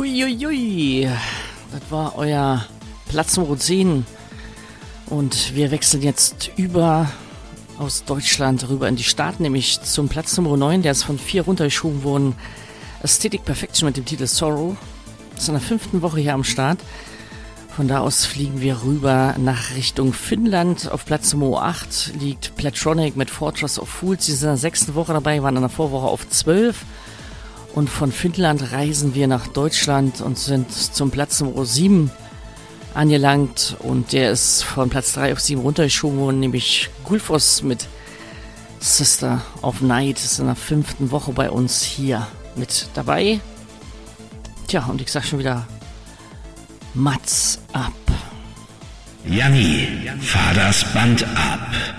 Uiuiui, das war euer Platz Nummer 10 und wir wechseln jetzt über aus Deutschland rüber in die Staaten, nämlich zum Platz Nummer 9, der ist von 4 runtergeschoben worden. Aesthetic Perfection mit dem Titel Sorrow. Das ist in der 5. Woche hier am Start. Von da aus fliegen wir rüber nach Richtung Finnland. Auf Platz Nummer 8 liegt Platronic mit Fortress of Fools. Sie sind in der 6. Woche dabei, waren in der Vorwoche auf 12. Und von Finnland reisen wir nach Deutschland und sind zum Platz Nummer 7 angelangt. Und der ist von Platz 3 auf 7 runtergeschoben worden, nämlich Gulfos mit Sister of Night. Das ist in der 5. Woche bei uns hier mit dabei. Tja, und ich sag schon wieder Mats ab. Janni, fahr das Band ab.